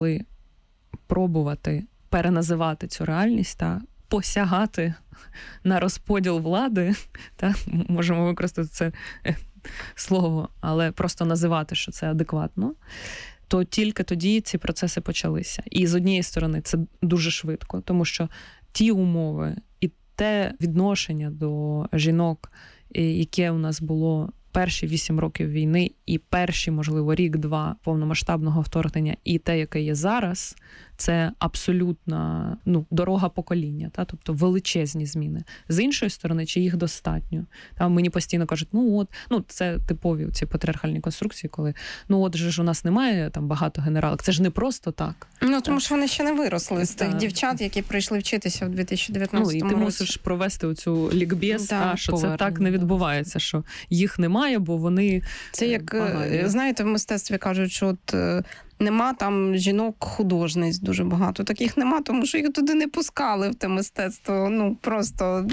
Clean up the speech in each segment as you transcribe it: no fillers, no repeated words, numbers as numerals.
Пробувати переназивати цю реальність та посягати на розподіл влади, та можемо використати це слово, але просто називати, що це адекватно, то тільки тоді ці процеси почалися. І з однієї сторони це дуже швидко, тому що ті умови і те відношення до жінок, яке у нас було перші 8 років війни і перші, можливо, рік-два повномасштабного вторгнення, і те, яке є зараз, це абсолютна дорога покоління, та? Тобто величезні зміни. З іншої сторони, чи їх достатньо? Там мені постійно кажуть, це типові ці патріархальні конструкції, коли, от же ж у нас немає там багато генералок, це ж не просто так. Тому що вони ще не виросли з тих дівчат, які прийшли вчитися в 2019 році. І ти мусиш провести оцю лікбез, що це так не відбувається, що їх немає, бо вони це як, знаєте, в мистецтві кажуть, що нема там жінок-художниць дуже багато. Таких нема, тому що їх туди не пускали в те мистецтво. Просто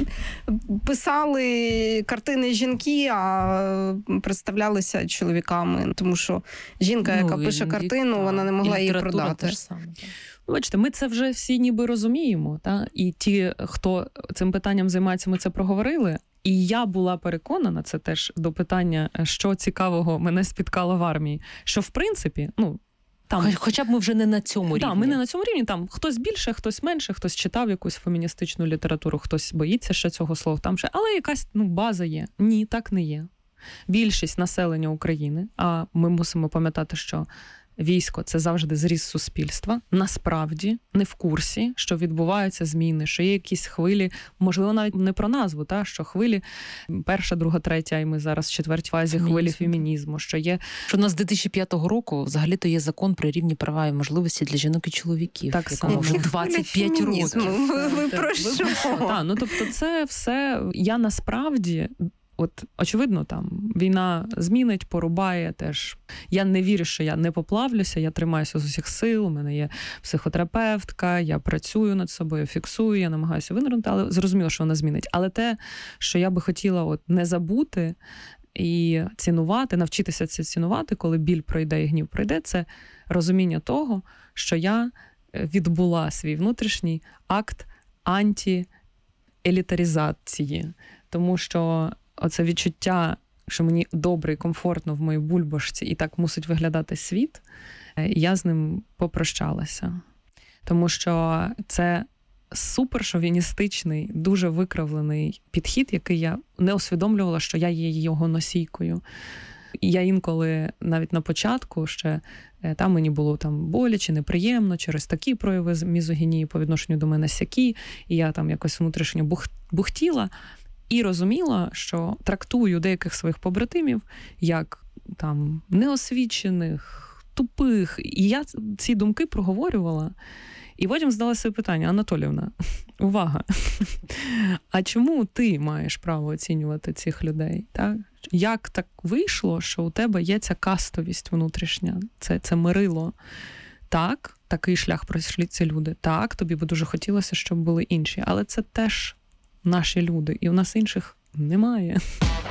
писали картини жінки, а представлялися чоловіками. Тому що жінка, яка пише картину, вона не могла її продати. Бачите, ми це вже всі ніби розуміємо. Та? І ті, хто цим питанням займається, ми це проговорили. І я була переконана, це теж до питання, що цікавого мене спіткало в армії, що в принципі, хоча б ми вже не на цьому рівні. Так, ми не на цьому рівні. Там хтось більше, хтось менше, хтось читав якусь феміністичну літературу, хтось боїться ще цього слова. Там ще, але якась база є. Ні, так не є. Більшість населення України, а ми мусимо пам'ятати, що військо – це завжди зріз суспільства, насправді не в курсі, що відбуваються зміни, що є якісь хвилі, можливо, навіть не про назву, що хвилі перша, друга, третя, і ми зараз в четвертій фазі хвилі фемінізму, що у нас з 2005 року взагалі-то є закон про рівні права і можливості для жінок і чоловіків, так якому вже 25 років. Ви про що? Тобто це все, я насправді... очевидно, там війна змінить, порубає теж. Я не вірю, що я не поплавлюся, я тримаюся з усіх сил, у мене є психотерапевтка, я працюю над собою, фіксую, я намагаюся винирнути, але зрозуміло, що вона змінить. Але те, що я би хотіла не забути і цінувати, навчитися це цінувати, коли біль пройде і гнів пройде, це розуміння того, що я відбула свій внутрішній акт антиелітаризації. Тому що оце відчуття, що мені добре і комфортно в моїй бульбашці і так мусить виглядати світ, я з ним попрощалася. Тому що це супершовіністичний, дуже викривлений підхід, який я не усвідомлювала, що я є його носійкою. І я інколи, навіть на початку, ще там мені було боляче, неприємно, через такі прояви мізогінії по відношенню до мене сякі, і я там якось внутрішньо бухтіла, і розуміла, що трактую деяких своїх побратимів як неосвічених, тупих. І я ці думки проговорювала. І потім задала собі питання: Анатоліївна, увага, а чому ти маєш право оцінювати цих людей? Так? Як так вийшло, що у тебе є ця кастовість внутрішня, це мирило? Так, такий шлях пройшли ці люди. Так, тобі би дуже хотілося, щоб були інші. Але це теж наші люди, і у нас інших немає.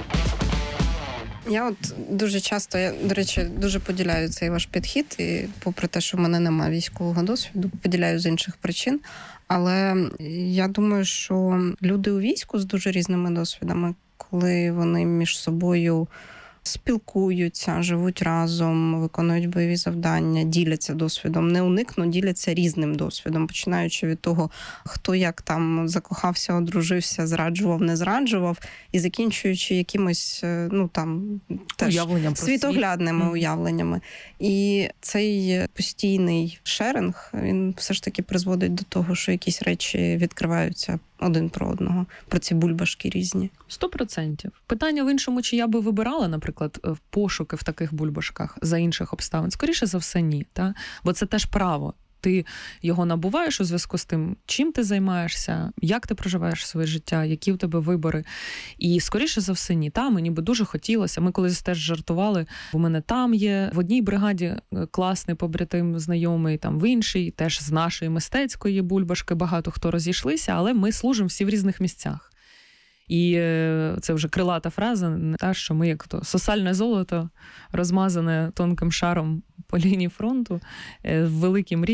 Я дуже часто, до речі, дуже поділяю цей ваш підхід, і попри те, що в мене немає військового досвіду, поділяю з інших причин. Але я думаю, що люди у війську з дуже різними досвідами, коли вони між собою спілкуються, живуть разом, виконують бойові завдання, діляться досвідом, не уникну, діляться різним досвідом, починаючи від того, хто як там закохався, одружився, зраджував, не зраджував, і закінчуючи якимось, теж світоглядними уявленнями. І цей постійний шеринг, він все ж таки призводить до того, що якісь речі відкриваються один про одного, про ці бульбашки різні. 100%. Питання в іншому, чи я би вибирала, наприклад, пошуки в таких бульбашках за інших обставин? Скоріше за все, ні. Та? Бо це теж право. Ти його набуваєш у зв'язку з тим, чим ти займаєшся, як ти проживаєш своє життя, які в тебе вибори. І, скоріше за все, ні. Мені би дуже хотілося. Ми колись теж жартували, у мене там є, в одній бригаді класний побратим знайомий, там в іншій, теж з нашої мистецької бульбашки багато хто розійшлися, але ми служимо всі в різних місцях. І це вже крилата фраза, що ми як сосальне золото, розмазане тонким шаром по лінії фронту, в великій мрії.